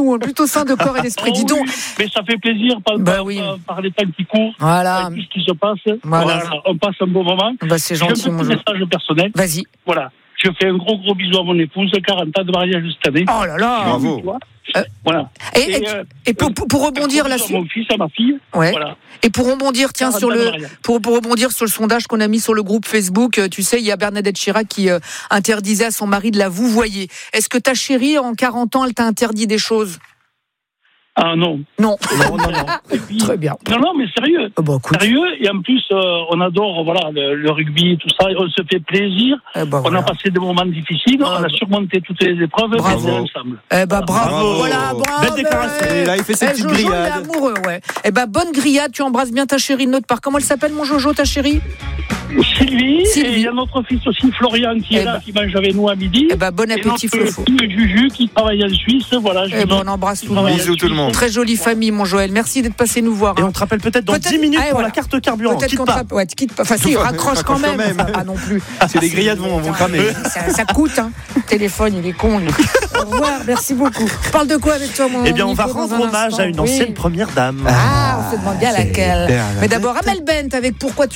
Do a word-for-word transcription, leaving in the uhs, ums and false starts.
nous, plutôt sain de corps et d'esprit. Oh, Dis donc. oui, mais ça fait plaisir par, Bah par, oui. par, par les temps qui courent, Voilà. avec tout ce qui se passe. Voilà. Voilà, on passe un bon moment. Bah, c'est J'ai gentil, un mon petit Joël. message personnel. Vas-y. Voilà. Je fais un gros gros bisou à mon épouse, quarante ans de mariage cette année. Oh là là. Bravo. Tu vois. Euh, Voilà. Et, et, euh, et pour, pour, pour rebondir un là bisou à mon fils, à ma fille. Ouais. Voilà. Et pour rebondir, tiens, quarante sur ans de le, mariage. pour, pour rebondir sur le sondage qu'on a mis sur le groupe Facebook, euh, tu sais, il y a Bernadette Chirac qui euh, interdisait à son mari de la vouvoyer. Est-ce que ta chérie, en quarante ans, elle t'a interdit des choses? Ah non. Non. Non, non, non. Et puis, Très bien. Non, non, mais sérieux. Oh, bah, écoute. Sérieux, et en plus, euh, on adore voilà, le, le rugby, tout ça, et on se fait plaisir. Eh ben, On voilà. a passé des moments difficiles, Ah, on a bah. surmonté toutes les épreuves, Bravo. et on est ensemble. Eh ben, bravo. Bravo. Voilà, bravo. Belle déclaration. Et là, il fait ses Eh, petites Jojo, il est grillades. amoureux, ouais. Eh ben, bonne grillade, tu embrasses bien ta chérie de notre part. Comment elle s'appelle, mon Jojo, ta chérie? Sylvie, Sylvie. et il y a notre fils aussi, Florian, qui Eh est là, ben. qui mange avec nous à midi. Eh ben, bon et appétit, notre Flofo. fille Juju, qui travaille en Suisse, voilà. je Eh vous ben, donne- on embrasse qui tout le monde. travaille en Bisous tout le Suisse. monde. Très jolie famille, mon Joël. Merci d'être passé nous voir. Et hein. on te rappelle peut-être dans Peut-être- dix minutes ah, pour voilà. la carte carburant. Peut-être Quitte qu'on pas. te... ouais, tu quittes pas. Enfin, si, raccroche quand même. Raccroche quand même. Enfin, pas non plus. C'est les grillades vont, vont cramer. Ça, ça coûte, hein. Le téléphone, il est con, lui. Au revoir, merci beaucoup. On parle de quoi avec toi, mon Eh bien, on va Nico, dans rendre un hommage instant à une Oui. ancienne première dame. Ah, on se demande bien laquelle. Bernadette. Mais d'abord, Amel Bent avec Pourquoi tu